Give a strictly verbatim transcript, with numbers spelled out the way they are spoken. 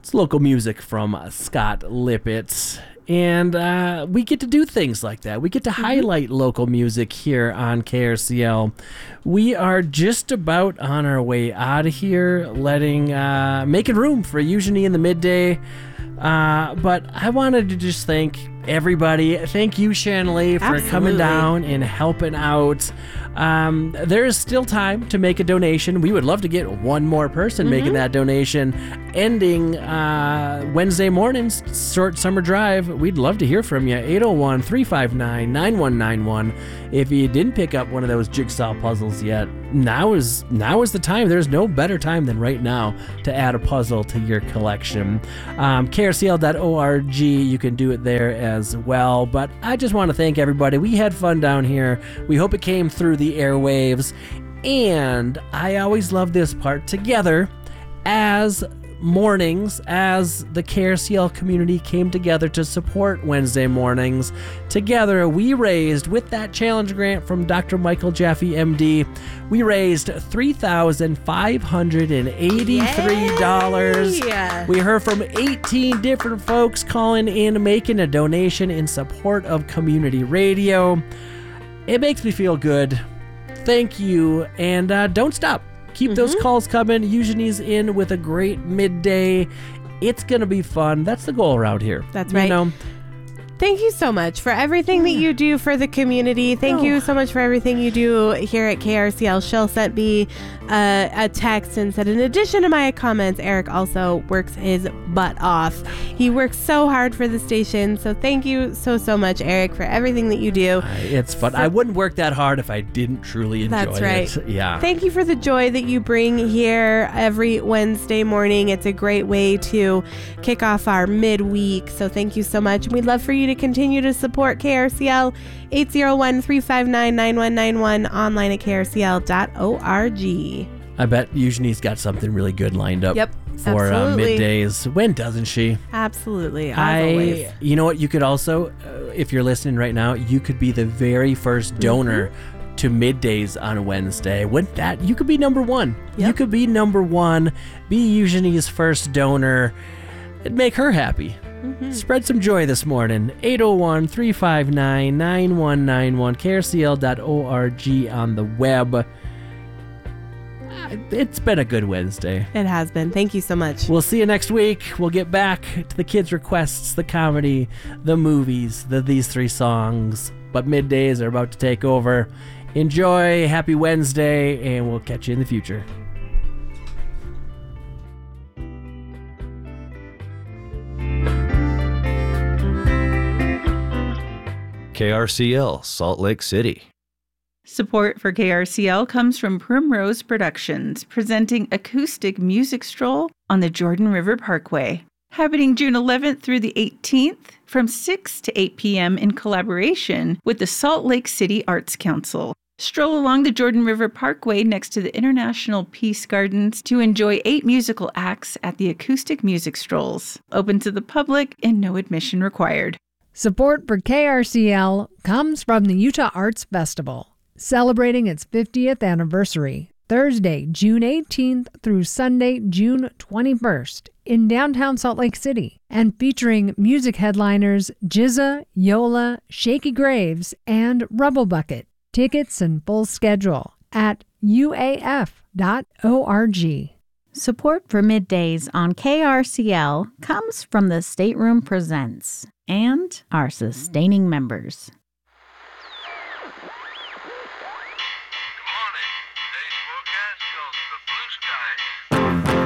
It's local music from uh, Scott Lippett. And uh, we get to do things like that. We get to mm-hmm. highlight local music here on K R C L. We are just about on our way out of here, letting, uh, making room for Eugenie in the midday. Uh, but I wanted to just thank everybody. Thank you, Shanley, for Absolutely. coming down and helping out. Um, there is still time to make a donation. We would love to get one more person mm-hmm. making that donation. Ending uh, Wednesday morning's short summer drive. We'd love to hear from you. eight oh one, three five nine, nine one nine one. If you didn't pick up one of those jigsaw puzzles yet, now is now is the time. There's no better time than right now to add a puzzle to your collection. Um, K R C L dot org, you can do it there as well. But I just want to thank everybody. We had fun down here. We hope it came through the airwaves. And I always love this part. Together, as mornings, as the K R C L community came together to support Wednesday mornings, together we raised, with that challenge grant from Doctor Michael Jaffe, M D, we raised three thousand five hundred eighty-three dollars. Yay! We heard from eighteen different folks calling in, making a donation in support of community radio. It makes me feel good. Thank you, and uh, don't stop. Keep mm-hmm. those calls coming. Eugenie's in with a great midday. It's going to be fun. That's the goal around here. That's right. You know? Thank you so much for everything that you do for the community. Thank oh. you so much for everything you do here at K R C L. Shell sent me uh, a text and said, in addition to my comments, Eric also works his butt off. He works so hard for the station. So thank you so, so much, Eric, for everything that you do. Uh, it's fun. So, I wouldn't work that hard if I didn't truly enjoy that's right. it. Yeah. Thank you for the joy that you bring here every Wednesday morning. It's a great way to kick off our midweek. So thank you so much. We'd love for you to continue to support K R C L. Eight oh one, three five nine, nine one nine one, online at K R C L dot org. I bet Eugenie's got something really good lined up yep, for uh, middays. When doesn't she? Absolutely. As I, always. You know what? You could also, uh, if you're listening right now, you could be the very first donor mm-hmm. to middays on Wednesday. Wouldn't that? You could be number one. Yep. You could be number one. Be Eugenie's first donor. It'd make her happy. Mm-hmm. Spread some joy this morning. eight oh one, three five nine, nine one nine one, K R C L dot org on the web. It's been a good Wednesday. It has been. Thank you so much. We'll see you next week. We'll get back to the kids' requests, the comedy, the movies, the these three songs. But middays are about to take over. Enjoy. Happy Wednesday, and we'll catch you in the future. K R C L, Salt Lake City. Support for K R C L comes from Primrose Productions, presenting Acoustic Music Stroll on the Jordan River Parkway. Happening June eleventh through the eighteenth from six to eight p.m. in collaboration with the Salt Lake City Arts Council. Stroll along the Jordan River Parkway next to the International Peace Gardens to enjoy eight musical acts at the Acoustic Music Strolls. Open to the public and no admission required. Support for K R C L comes from the Utah Arts Festival, celebrating its fiftieth anniversary, Thursday, June eighteenth through Sunday, June twenty-first in downtown Salt Lake City, and featuring music headliners Jizza, Yola, Shaky Graves, and Rubble Bucket. Tickets and full schedule at U A F dot org. Support for middays on K R C L comes from the Stateroom Presents and our sustaining members.